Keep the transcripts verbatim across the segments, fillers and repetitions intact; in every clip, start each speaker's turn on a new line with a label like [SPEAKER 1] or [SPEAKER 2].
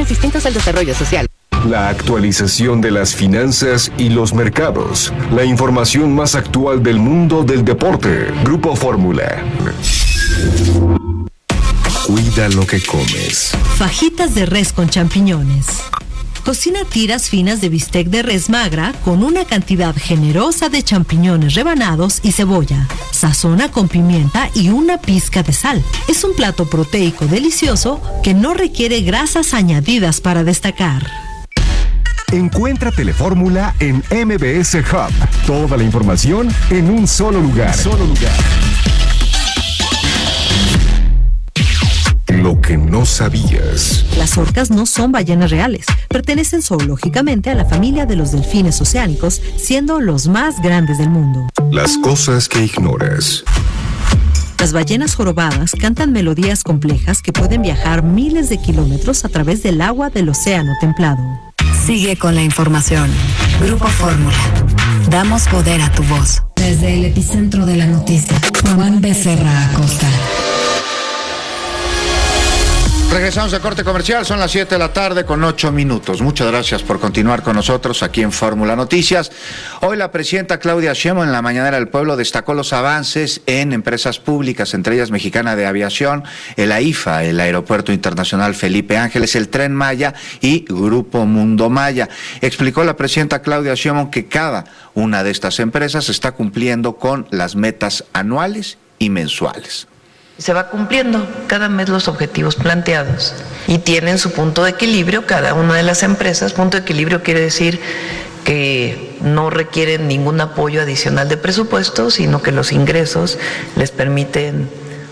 [SPEAKER 1] Condiciones distintas al desarrollo social.
[SPEAKER 2] La actualización de las finanzas y los mercados. La información más actual del mundo del deporte. Grupo Fórmula. Cuida lo que comes.
[SPEAKER 3] Fajitas de res con champiñones. Cocina tiras finas de bistec de res magra con una cantidad generosa de champiñones rebanados y cebolla. Sazona con pimienta y una pizca de sal. Es un plato proteico delicioso que no requiere grasas añadidas para destacar.
[SPEAKER 2] Encuentra Telefórmula en M B S Hub. Toda la información en un solo lugar. Solo lugar. Lo que no sabías.
[SPEAKER 3] Las orcas no son ballenas reales. Pertenecen zoológicamente a la familia de los delfines oceánicos, siendo los más grandes del mundo.
[SPEAKER 2] Las cosas que ignoras.
[SPEAKER 3] Las ballenas jorobadas cantan melodías complejas que pueden viajar miles de kilómetros a través del agua del océano templado.
[SPEAKER 4] Sigue con la información. Grupo Fórmula. Damos poder a tu voz. Desde el epicentro de la noticia, Juan Becerra Acosta.
[SPEAKER 5] Regresamos de corte comercial, son las siete de la tarde con ocho minutos. Muchas gracias por continuar con nosotros aquí en Fórmula Noticias. Hoy la presidenta Claudia Sheinbaum en la Mañanera del Pueblo destacó los avances en empresas públicas, entre ellas Mexicana de Aviación, el AIFA, el Aeropuerto Internacional Felipe Ángeles, el Tren Maya y Grupo Mundo Maya. Explicó la presidenta Claudia Sheinbaum que cada una de estas empresas está cumpliendo con las metas anuales y mensuales.
[SPEAKER 6] Se va cumpliendo cada mes los objetivos planteados y tienen su punto de equilibrio cada una de las empresas. Punto de equilibrio quiere decir que no requieren ningún apoyo adicional de presupuesto, sino que los ingresos les permiten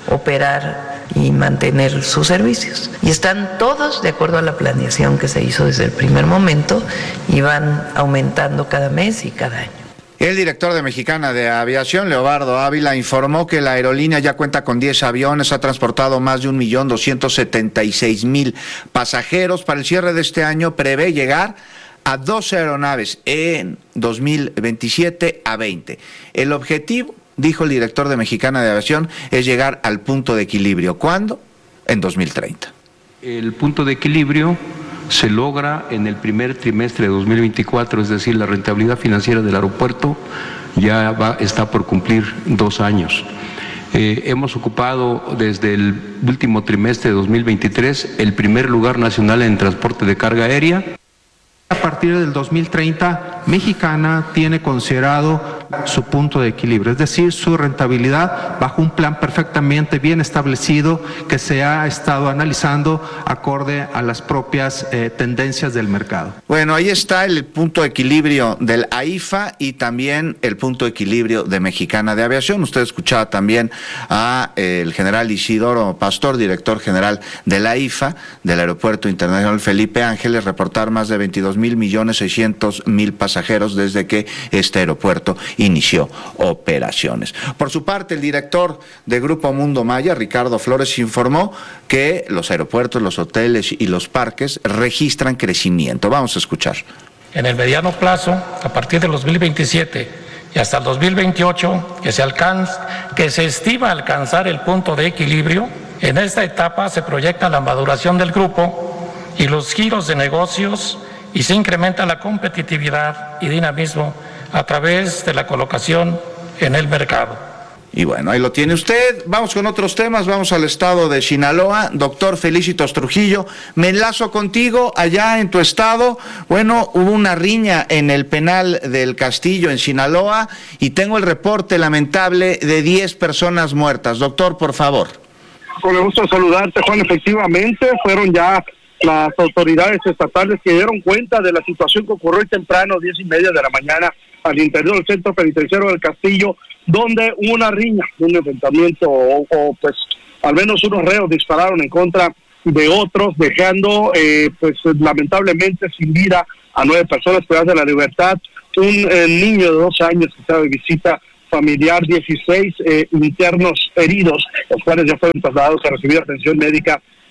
[SPEAKER 6] operar y mantener sus servicios. Y están todos de acuerdo a la planeación que se hizo desde el primer momento y van aumentando cada mes y cada año.
[SPEAKER 5] El director de Mexicana de Aviación, Leobardo Ávila, informó que la aerolínea ya cuenta con diez aviones, ha transportado más de un millón doscientos setenta y seis mil pasajeros. Para el cierre de este año prevé llegar a doce aeronaves en dos mil veintisiete a veinte. El objetivo, dijo el director de Mexicana de Aviación, es llegar al punto de equilibrio. ¿Cuándo? En dos mil treinta.
[SPEAKER 7] El punto de equilibrio se logra en el primer trimestre de dos mil veinticuatro, es decir, la rentabilidad financiera del aeropuerto ya va, está por cumplir dos años. Eh, hemos ocupado desde el último trimestre de dos mil veintitrés el primer lugar nacional en transporte de carga aérea.
[SPEAKER 8] A partir del dos mil treinta, Mexicana tiene considerado su punto de equilibrio, es decir, su rentabilidad bajo un plan perfectamente bien establecido que se ha estado analizando acorde a las propias eh, tendencias del mercado.
[SPEAKER 5] Bueno, ahí está el punto de equilibrio del AIFA y también el punto de equilibrio de Mexicana de Aviación. Usted escuchaba también a eh, el general Isidoro Pastor, director general de la AIFA, del Aeropuerto Internacional Felipe Ángeles, reportar más de veintidós mil millones seiscientos mil pasajeros desde que este aeropuerto inició operaciones. Por su parte, el director de Grupo Mundo Maya, Ricardo Flores, informó que los aeropuertos, los hoteles y los parques registran crecimiento. Vamos a escuchar.
[SPEAKER 9] En el mediano plazo, a partir del dos mil veintisiete y hasta el dos mil veintiocho, que se alcanza, que se estima alcanzar el punto de equilibrio, en esta etapa se proyecta la maduración del grupo y los giros de negocios y se incrementa la competitividad y dinamismo a través de la colocación en el mercado.
[SPEAKER 5] Y bueno, ahí lo tiene usted. Vamos con otros temas, vamos al estado de Sinaloa. Doctor Felicitos Trujillo, me enlazo contigo allá en tu estado. Bueno, hubo una riña en el penal del Castillo en Sinaloa y tengo el reporte lamentable de diez personas muertas. Doctor, por favor.
[SPEAKER 10] Con el gusto de saludarte, Juan. Efectivamente, fueron ya las autoridades estatales que dieron cuenta de la situación que ocurrió hoy temprano, diez y media de la mañana, al interior del centro penitenciario del Castillo, donde hubo una riña, un enfrentamiento, o, o pues al menos unos reos dispararon en contra de otros, dejando eh, pues lamentablemente sin vida a nueve personas privadas de la libertad, un eh, niño de dos años que estaba de visita familiar, dieciséis eh, internos heridos, los cuales ya fueron trasladados a recibir atención médica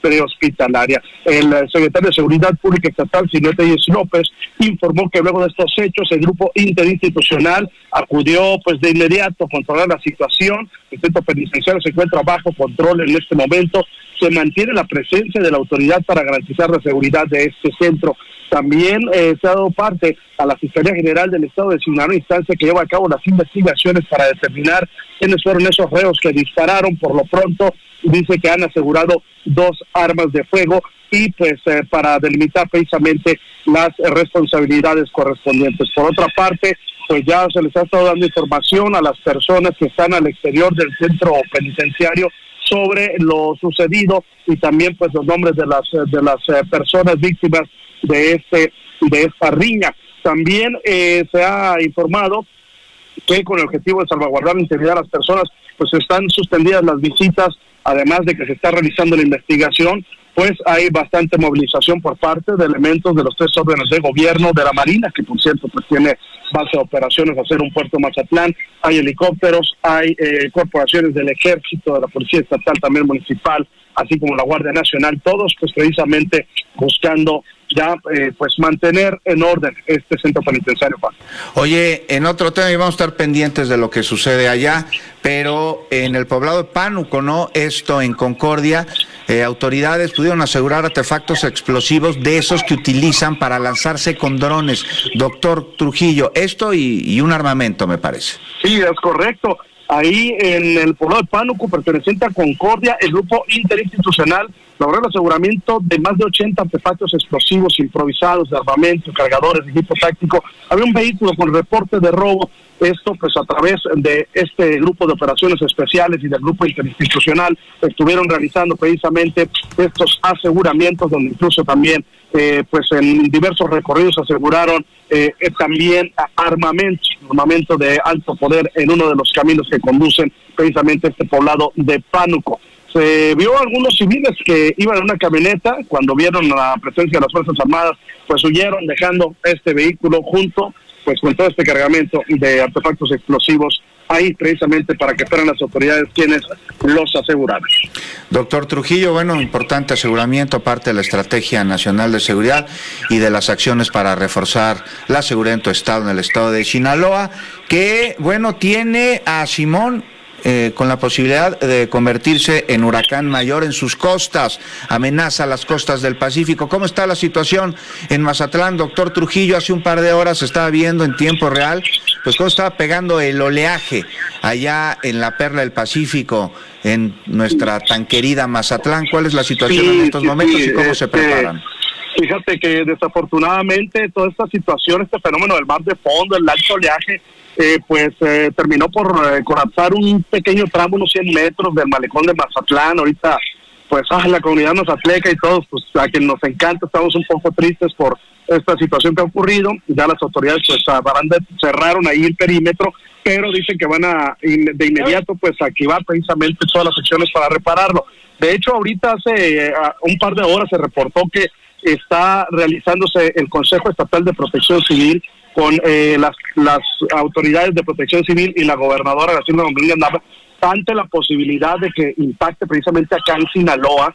[SPEAKER 10] prehospitalaria. El eh, secretario de Seguridad Pública Estatal, Silvio Telles López, informó que luego de estos hechos el grupo interinstitucional acudió pues de inmediato a controlar la situación. El centro penitenciario se encuentra bajo control en este momento. Se mantiene la presencia de la autoridad para garantizar la seguridad de este centro. También eh, se ha dado parte a la Fiscalía General del Estado de Sinaloa, instancia que lleva a cabo las investigaciones para determinar quiénes fueron esos reos que dispararon. Por lo pronto, dice que han asegurado dos armas de fuego y pues eh, para delimitar precisamente las eh, responsabilidades correspondientes. Por otra parte, pues ya se les ha estado dando información a las personas que están al exterior del centro penitenciario sobre lo sucedido y también pues los nombres de las de las eh, personas víctimas de este de esta riña. También eh, se ha informado que con el objetivo de salvaguardar la integridad de las personas, pues están suspendidas las visitas, además de que se está realizando la investigación. Pues hay bastante movilización por parte de elementos de los tres órdenes de gobierno, de la Marina, que por cierto pues tiene base de operaciones a hacer un puerto Mazatlán, hay helicópteros, hay eh, corporaciones del Ejército, de la Policía Estatal, también municipal, así como la Guardia Nacional, todos pues precisamente buscando ya eh, pues mantener en orden este centro penitenciario, Juan.
[SPEAKER 5] Oye, en otro tema, y vamos a estar pendientes de lo que sucede allá, pero en el poblado de Pánuco, ¿no? Esto en Concordia, eh, autoridades pudieron asegurar artefactos explosivos de esos que utilizan para lanzarse con drones. Doctor Trujillo, esto y, y un armamento, me parece.
[SPEAKER 10] Sí, es correcto. Ahí en el poblado de Pánuco, perteneciente a Concordia, el grupo interinstitucional logró el aseguramiento de más de ochenta artefactos explosivos improvisados, de armamento, cargadores, de equipo táctico. Había un vehículo con reporte de robo. Esto pues a través de este grupo de operaciones especiales y del grupo interinstitucional estuvieron realizando precisamente estos aseguramientos, donde incluso también eh, pues en diversos recorridos aseguraron eh, eh, también armamento, armamento de alto poder en uno de los caminos que conducen precisamente a este poblado de Pánuco. Se vio algunos civiles que iban en una camioneta, cuando vieron la presencia de las Fuerzas Armadas, pues huyeron dejando este vehículo junto pues con todo este cargamento de artefactos explosivos ahí precisamente para que fueran las autoridades quienes los aseguraran.
[SPEAKER 5] Doctor Trujillo, bueno, importante aseguramiento, parte de la Estrategia Nacional de Seguridad y de las acciones para reforzar la seguridad en tu estado, en el estado de Sinaloa, que, bueno, tiene a Simón Eh, con la posibilidad de convertirse en huracán mayor en sus costas, amenaza las costas del Pacífico. ¿Cómo está la situación en Mazatlán, doctor Trujillo? Hace un par de horas estaba viendo en tiempo real, pues cómo estaba pegando el oleaje allá en la perla del Pacífico, en nuestra tan querida Mazatlán. ¿Cuál es la situación sí, en estos sí, momentos sí, y cómo este... se preparan?
[SPEAKER 10] Fíjate que desafortunadamente toda esta situación, este fenómeno del mar de fondo, el alto oleaje, eh, pues eh, terminó por eh, colapsar un pequeño tramo, unos cien metros del malecón de Mazatlán. Ahorita, pues, ah, la comunidad mazatleca y todos, pues, a quien nos encanta, estamos un poco tristes por esta situación que ha ocurrido. Ya las autoridades, pues, cerraron ahí el perímetro, pero dicen que van a, de inmediato, pues, activar precisamente todas las acciones para repararlo. De hecho, ahorita hace eh, un par de horas se reportó que está realizándose el Consejo Estatal de Protección Civil con eh, las las autoridades de Protección Civil y la gobernadora Graciela Domínguez Nava ante la posibilidad de que impacte precisamente acá en Sinaloa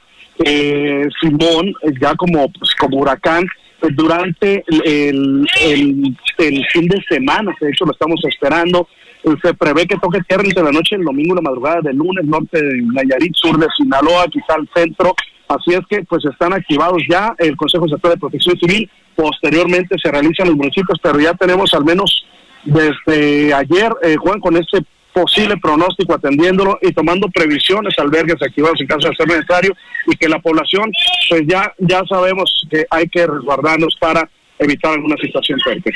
[SPEAKER 10] eh, Simón ya como pues, como huracán eh, durante el, el, el, el fin de semana. De hecho lo estamos esperando. Se prevé que toque tierra entre la noche del domingo y la madrugada del lunes, norte de Nayarit, sur de Sinaloa, quizá al centro. Así es que pues están activados ya el Consejo Estatal de Protección Civil. Posteriormente se realizan los municipios, pero ya tenemos al menos desde ayer, eh, Juan, con este posible pronóstico atendiéndolo y tomando previsiones, albergues activados en caso de ser necesario, y que la población pues ya ya sabemos que hay que resguardarnos para evitar alguna situación fuerte.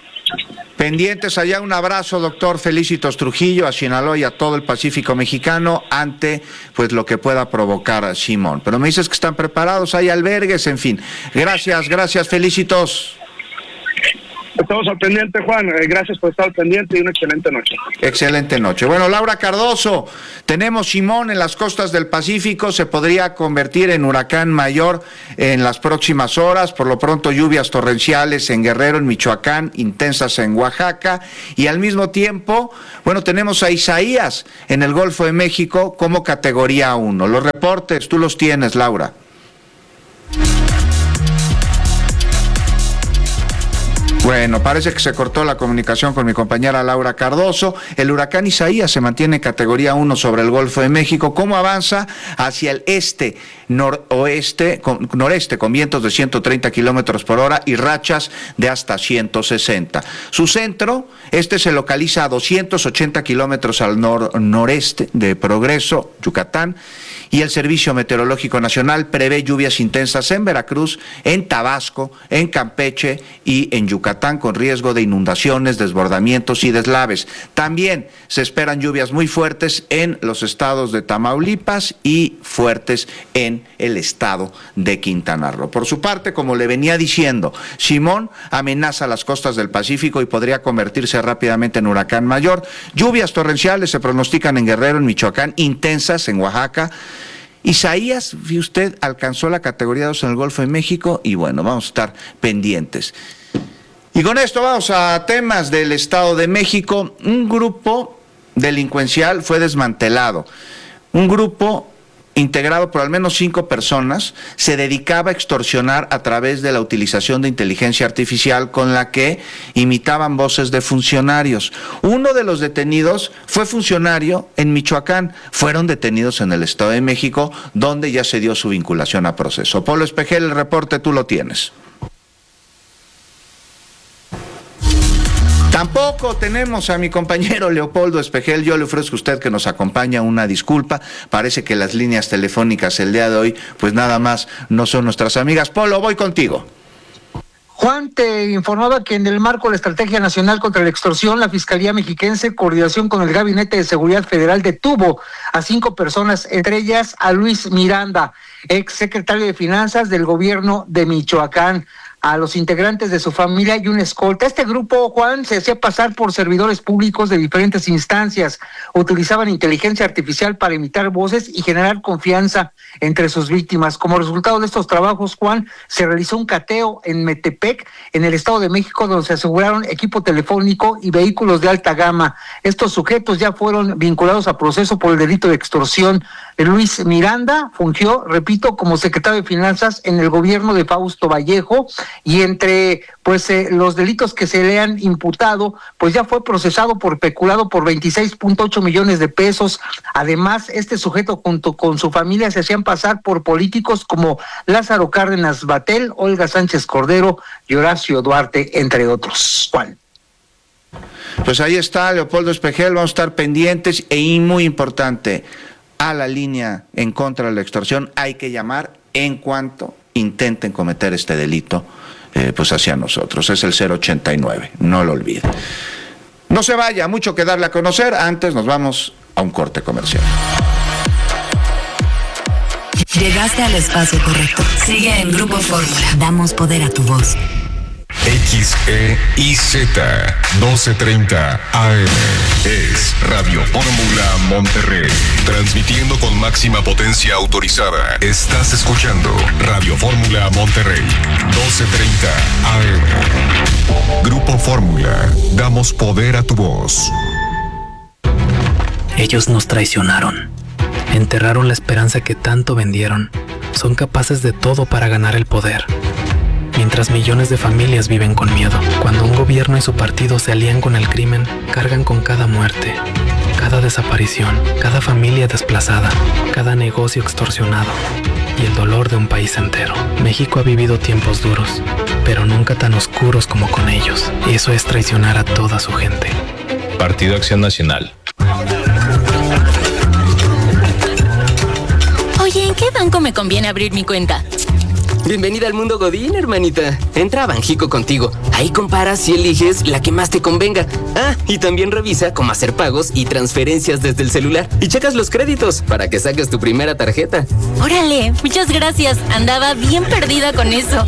[SPEAKER 5] Pendientes allá, un abrazo, doctor. Felicitos Trujillo, a Sinaloa y a todo el Pacífico mexicano ante pues lo que pueda provocar Simón. Pero me dices que están preparados, hay albergues, en fin. Gracias, gracias, felicitos.
[SPEAKER 10] Estamos al pendiente, Juan. Eh, gracias por estar al pendiente y una excelente noche.
[SPEAKER 5] Excelente noche. Bueno, Laura Cardoso, tenemos Simón en las costas del Pacífico, se podría convertir en huracán mayor en las próximas horas. Por lo pronto, lluvias torrenciales en Guerrero, en Michoacán, intensas en Oaxaca, y al mismo tiempo, bueno, tenemos a Isaías en el Golfo de México como categoría uno. Los reportes, tú los tienes, Laura. Bueno, parece que se cortó la comunicación con mi compañera Laura Cardoso. El huracán Isaías se mantiene en categoría uno sobre el Golfo de México. ¿Cómo avanza? Hacia el este, noroeste, con, noreste, con vientos de ciento treinta kilómetros por hora y rachas de hasta ciento sesenta. Su centro, este se localiza a doscientos ochenta kilómetros al nor, noreste de Progreso, Yucatán. Y el Servicio Meteorológico Nacional prevé lluvias intensas en Veracruz, en Tabasco, en Campeche y en Yucatán, con riesgo de inundaciones, desbordamientos y deslaves. También se esperan lluvias muy fuertes en los estados de Tamaulipas y fuertes en el estado de Quintana Roo. Por su parte, como le venía diciendo, Simón amenaza las costas del Pacífico y podría convertirse rápidamente en huracán mayor. Lluvias torrenciales se pronostican en Guerrero, en Michoacán, intensas en Oaxaca. Isaías, vi usted, alcanzó la categoría dos en el Golfo de México y bueno, vamos a estar pendientes. Y con esto vamos a temas del Estado de México. Un grupo delincuencial fue desmantelado. Un grupo integrado por al menos cinco personas, se dedicaba a extorsionar a través de la utilización de inteligencia artificial con la que imitaban voces de funcionarios. Uno de los detenidos fue funcionario en Michoacán, fueron detenidos en el Estado de México, donde ya se dio su vinculación a proceso. Polo Espejel, el reporte tú lo tienes. Tampoco tenemos a mi compañero Leopoldo Espejel. Yo le ofrezco a usted que nos acompaña una disculpa. Parece que las líneas telefónicas el día de hoy, pues nada más no son nuestras amigas. Polo, voy contigo.
[SPEAKER 1] Juan, te informaba que en el marco de la Estrategia Nacional contra la Extorsión, la Fiscalía Mexiquense, en coordinación con el Gabinete de Seguridad Federal, detuvo a cinco personas, entre ellas a Luis Miranda, ex secretario de Finanzas del gobierno de Michoacán, a los integrantes de su familia y una escolta. Este grupo, Juan, se hacía pasar por servidores públicos de diferentes instancias. Utilizaban inteligencia artificial para imitar voces y generar confianza entre sus víctimas. Como resultado de estos trabajos, Juan, se realizó un cateo en Metepec, en el Estado de México, donde se aseguraron equipo telefónico y vehículos de alta gama. Estos sujetos ya fueron vinculados a proceso por el delito de extorsión. Luis Miranda fungió, repito, como secretario de Finanzas en el gobierno de Fausto Vallejo, y entre pues eh, los delitos que se le han imputado, pues ya fue procesado por peculado por veintiséis punto ocho millones de pesos. Además, este sujeto junto con su familia se hacían pasar por políticos como Lázaro Cárdenas Batel, Olga Sánchez Cordero y Horacio Duarte, entre otros. Juan.
[SPEAKER 5] Pues ahí está Leopoldo Espejel, vamos a estar pendientes e muy importante, a la línea en contra de la extorsión hay que llamar en cuanto intenten cometer este delito eh, pues hacia nosotros. Es el cero ochenta y nueve, no lo olvide. No se vaya, mucho que darle a conocer. Antes nos vamos a un corte comercial.
[SPEAKER 4] Llegaste al espacio correcto. Sigue en Grupo Fórmula. Damos poder a tu voz.
[SPEAKER 2] X E I Z doce treinta A M es Radio Fórmula Monterrey, transmitiendo con máxima potencia autorizada. Estás escuchando Radio Fórmula Monterrey, doce treinta A M. Grupo Fórmula, damos poder a tu voz.
[SPEAKER 11] Ellos nos traicionaron, enterraron la esperanza que tanto vendieron. Son capaces de todo para ganar el poder. Mientras millones de familias viven con miedo, cuando un gobierno y su partido se alían con el crimen, cargan con cada muerte, cada desaparición, cada familia desplazada, cada negocio extorsionado y el dolor de un país entero. México ha vivido tiempos duros, pero nunca tan oscuros como con ellos. Y eso es traicionar a toda su gente.
[SPEAKER 12] Partido Acción Nacional.
[SPEAKER 13] Oye, ¿en qué banco me conviene abrir mi cuenta?
[SPEAKER 14] Bienvenida al mundo Godín, hermanita. Entra a Banjico contigo. Ahí comparas y eliges la que más te convenga. Ah, y también revisa cómo hacer pagos y transferencias desde el celular. Y checas los créditos para que saques tu primera tarjeta.
[SPEAKER 13] Órale, muchas gracias. Andaba bien perdida con eso.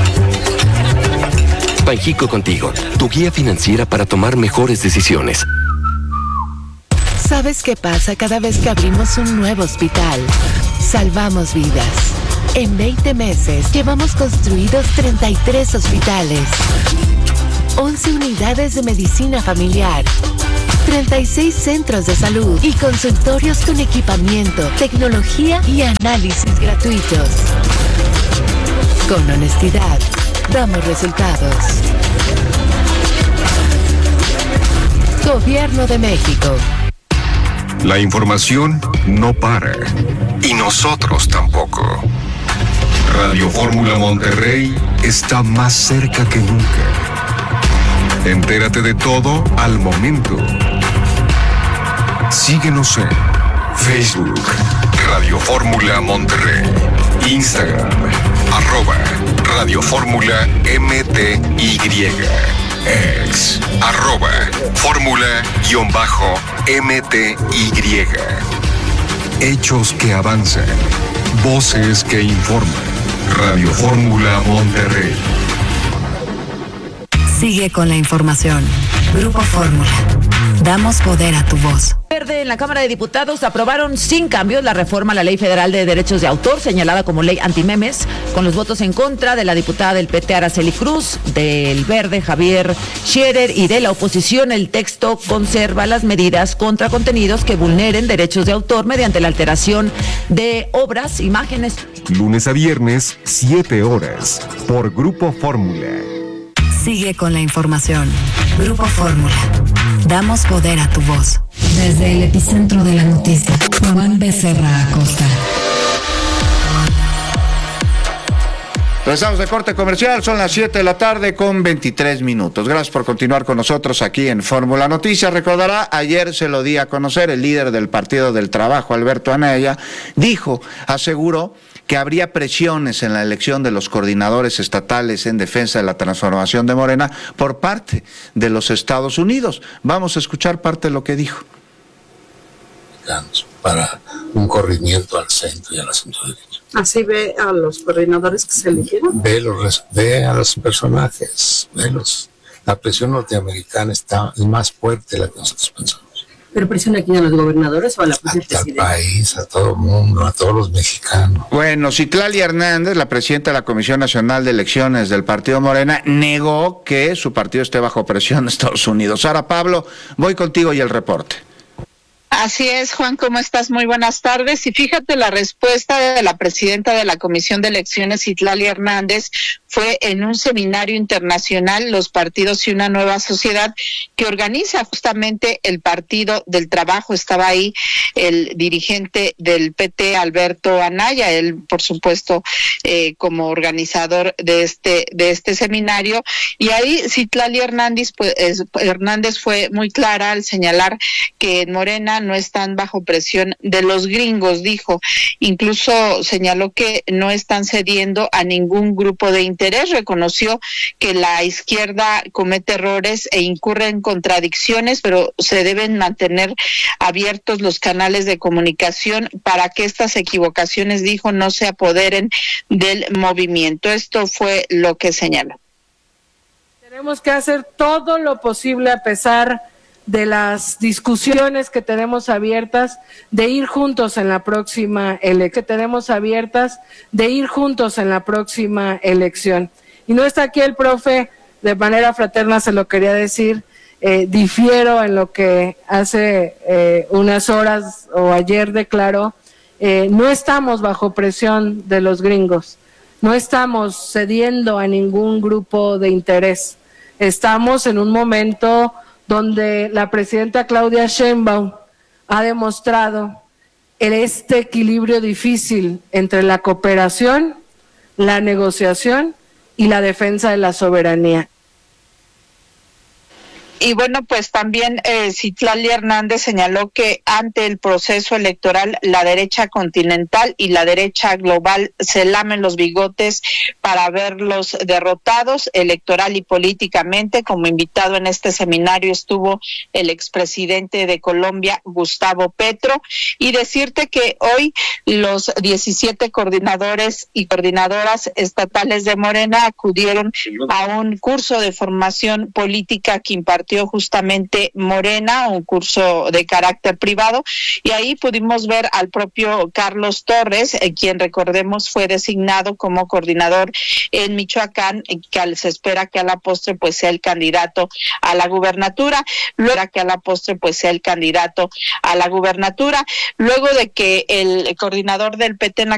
[SPEAKER 15] Banjico contigo, tu guía financiera para tomar mejores decisiones.
[SPEAKER 16] ¿Sabes qué pasa cada vez que abrimos un nuevo hospital? Salvamos vidas. En veinte meses llevamos construidos treinta y tres hospitales, once unidades de medicina familiar, treinta y seis centros de salud y consultorios con equipamiento, tecnología y análisis gratuitos. Con honestidad, damos resultados. Gobierno de México.
[SPEAKER 2] La información no para. Y nosotros tampoco. Radio Fórmula Monterrey está más cerca que nunca. Entérate de todo al momento. Síguenos en Facebook, Radio Fórmula Monterrey, Instagram, arroba Radio Fórmula M T Y, ex, arroba Fórmula-M T Y. Hechos que avanzan, voces que informan. Radio Fórmula Monterrey.
[SPEAKER 4] Sigue con la información. Grupo Fórmula. Damos poder a tu voz.
[SPEAKER 17] Verde en la Cámara de Diputados aprobaron sin cambios la reforma a la Ley Federal de Derechos de Autor, señalada como ley antimemes, con los votos en contra de la diputada del P T Araceli Cruz, del Verde Javier Scherer y de la oposición. El texto conserva las medidas contra contenidos que vulneren derechos de autor mediante la alteración de obras, imágenes.
[SPEAKER 2] Lunes a viernes, siete horas, por Grupo Fórmula.
[SPEAKER 4] Sigue con la información. Grupo Fórmula. Damos poder a tu voz. Desde el epicentro de la noticia, Juan Becerra Acosta.
[SPEAKER 5] Regresamos de corte comercial, son las siete de la tarde con veintitrés minutos. Gracias por continuar con nosotros aquí en Fórmula Noticias. Recordará, ayer se lo di a conocer, el líder del Partido del Trabajo, Alberto Anaya, dijo, aseguró, que habría presiones en la elección de los coordinadores estatales en defensa de la transformación de Morena por parte de los Estados Unidos. Vamos a escuchar parte de lo que dijo.
[SPEAKER 18] Para un corrimiento al centro y a la centro derecha.
[SPEAKER 19] ¿Así ve a los coordinadores que se eligieron?
[SPEAKER 18] Ve, los, ve a los personajes, velos. La presión norteamericana está más fuerte de la que nosotros pensamos.
[SPEAKER 19] ¿Pero presiona aquí a los gobernadores o a la presidenta?
[SPEAKER 18] Al país, a todo el mundo, a todos los mexicanos.
[SPEAKER 5] Bueno, Citlali Hernández, la presidenta de la Comisión Nacional de Elecciones del Partido Morena, negó que su partido esté bajo presión de Estados Unidos. Sara Pablo, voy contigo y el reporte.
[SPEAKER 20] Así es, Juan, ¿cómo estás? Muy buenas tardes. Y fíjate, la respuesta de la presidenta de la Comisión de Elecciones, Citlali Hernández, fue en un seminario internacional, Los Partidos y una Nueva Sociedad, que organiza justamente el Partido del Trabajo. Estaba ahí el dirigente del P T, Alberto Anaya, él, por supuesto, eh, como organizador de este de este seminario. Y ahí Citlali Hernández, pues, Hernández fue muy clara al señalar que en Morena no están bajo presión de los gringos, dijo. Incluso señaló que no están cediendo a ningún grupo de interés. Reconoció que la izquierda comete errores e incurre en contradicciones, pero se deben mantener abiertos los canales de comunicación para que estas equivocaciones, dijo, no se apoderen del movimiento. Esto fue lo que señaló.
[SPEAKER 19] Tenemos que hacer todo lo posible, a pesar de las discusiones que tenemos abiertas, de ir juntos en la próxima elección, que tenemos abiertas, de ir juntos en la próxima elección. Y no está aquí el profe, de manera fraterna se lo quería decir, eh, difiero en lo que hace eh, unas horas o ayer declaró, eh, no estamos bajo presión de los gringos, no estamos cediendo a ningún grupo de interés, estamos en un momento donde la presidenta Claudia Sheinbaum ha demostrado este equilibrio difícil entre la cooperación, la negociación y la defensa de la soberanía.
[SPEAKER 20] Y bueno, pues también eh, Citlali Hernández señaló que ante el proceso electoral la derecha continental y la derecha global se lamen los bigotes para verlos derrotados electoral y políticamente. Como invitado en este seminario estuvo el expresidente de Colombia, Gustavo Petro, y decirte que hoy los diecisiete coordinadores y coordinadoras estatales de Morena acudieron a un curso de formación política que impartió justamente Morena, un curso de carácter privado, y ahí pudimos ver al propio Carlos Torres, eh, quien recordemos fue designado como coordinador en Michoacán, eh, que se espera que a la postre pues sea el candidato a la gubernatura, luego que a la postre pues sea el candidato a la gubernatura, luego de que el coordinador del P T en la